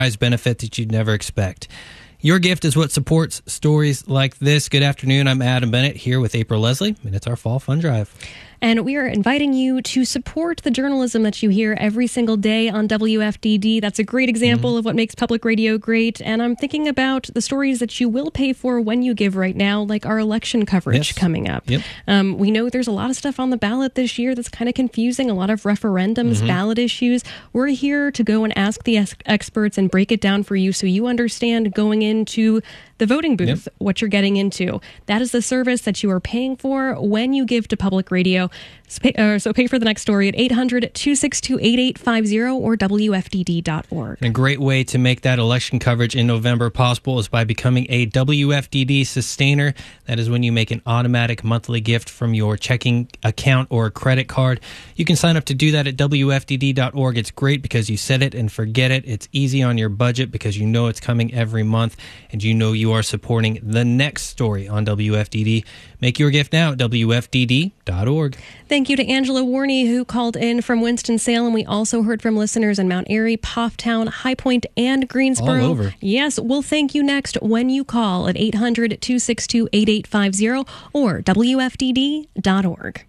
benefit that you'd never expect. Your gift is what supports stories like this. Good afternoon. I'm Adam Bennett here with April Leslie, and it's our Fall Fun Drive. And we are inviting you to support the journalism that you hear every single day on WFDD. That's a great example of what makes public radio great. And I'm thinking about the stories that you will pay for when you give right now, like our election coverage coming up. Yep. We know there's a lot of stuff on the ballot this year that's kind of confusing, a lot of referendums, ballot issues. We're here to go and ask the experts and break it down for you so you understand going into the voting booth what you're getting into. That is the service that you are paying for when you give to public radio. So pay for the next story at 800-262-8850 or WFDD.org. And a great way to make that election coverage in November possible is by becoming a WFDD sustainer. That is when you make an automatic monthly gift from your checking account or credit card. You can sign up to do that at WFDD.org. It's great because you set it and forget it. It's easy on your budget because you know it's coming every month and you know you are supporting the next story on WFDD. Make your gift now at WFDD.org. Thank you to Angela Warney, who called in from Winston-Salem. We also heard from listeners in Mount Airy, Pofftown, High Point, and Greensboro. All over. Yes, we'll thank you next when you call at 800-262-8850 or WFDD.org.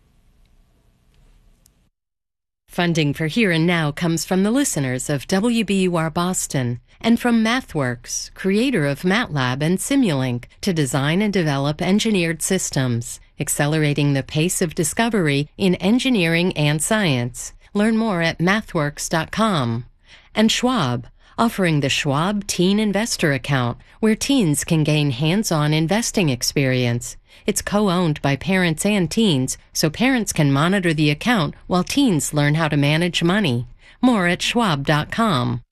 Funding for Here and Now comes from the listeners of WBUR Boston and from MathWorks, creator of MATLAB and Simulink, to design and develop engineered systems, accelerating the pace of discovery in engineering and science. Learn more at mathworks.com. And Schwab, offering the Schwab Teen Investor Account, where teens can gain hands-on investing experience. It's co-owned by parents and teens, so parents can monitor the account while teens learn how to manage money. More at schwab.com.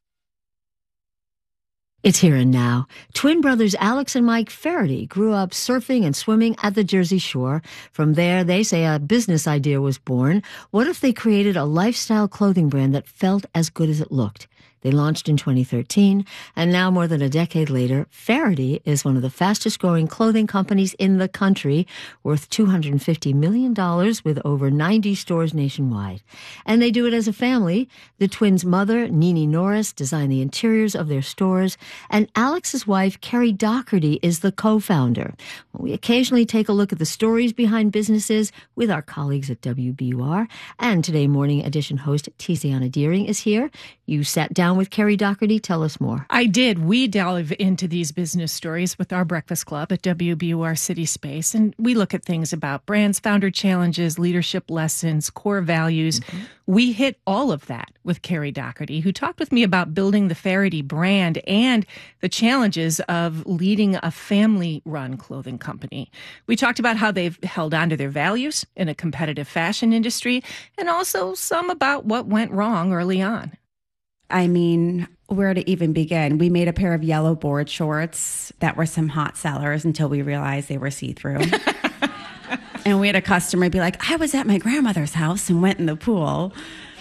It's Here and Now. Twin brothers Alex and Mike Faraday grew up surfing and swimming at the Jersey Shore. From there, they say a business idea was born. What if they created a lifestyle clothing brand that felt as good as it looked? They launched in 2013, and now more than a decade later, Faraday is one of the fastest-growing clothing companies in the country, worth $250 million with over 90 stores nationwide. And they do it as a family. The twins' mother, Nene Norris, designed the interiors of their stores, and Alex's wife, Carrie Doherty, is the co-founder. We occasionally take a look at the stories behind businesses with our colleagues at WBUR, and today Morning Edition host Tiziana Deering is here. You sat down with Carrie Doherty. Tell us more. I did. We delve into these business stories with our Breakfast Club at WBUR City Space, and we look at things about brands, founder challenges, leadership lessons, core values. We hit all of that with Carrie Doherty, who talked with me about building the Faraday brand and the challenges of leading a family-run clothing company. We talked about how they've held on to their values in a competitive fashion industry, and also some about what went wrong early on. I mean, where to even begin? We made a pair of yellow board shorts that were some hot sellers until we realized they were see-through. And we had a customer be like, I was at my grandmother's house and went in the pool.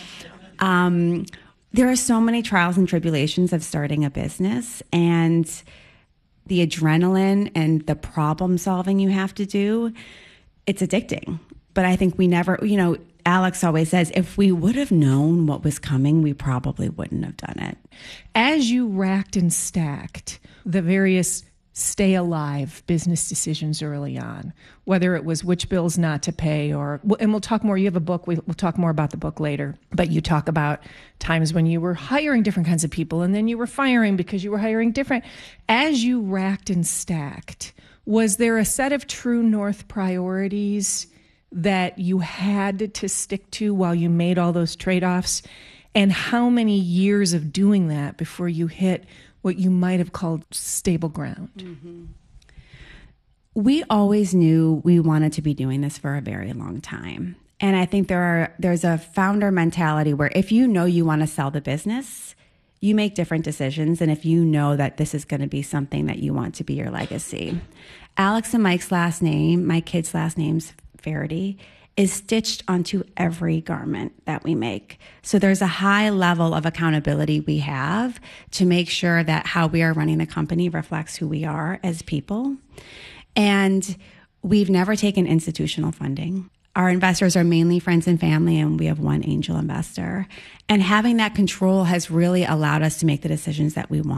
There are so many trials and tribulations of starting a business, and the adrenaline and the problem solving you have to do, it's addicting. But I think we never, Alex always says, if we would have known what was coming, we probably wouldn't have done it. As you racked and stacked the various stay alive business decisions early on, whether it was which bills not to pay and we'll talk more, you have a book, we'll talk more about the book later, but you talk about times when you were hiring different kinds of people and then you were firing because you were hiring different. As you racked and stacked, was there a set of true north priorities that you had to stick to while you made all those trade-offs? And how many years of doing that before you hit what you might have called stable ground? We always knew we wanted to be doing this for a very long time. And I think there's a founder mentality where if you know you want to sell the business, you make different decisions. And if you know that this is going to be something that you want to be your legacy. Alex and Mike's last name, my kids' last names, Faraday, is stitched onto every garment that we make. So there's a high level of accountability we have to make sure that how we are running the company reflects who we are as people. And we've never taken institutional funding. Our investors are mainly friends and family, and we have one angel investor. And having that control has really allowed us to make the decisions that we want.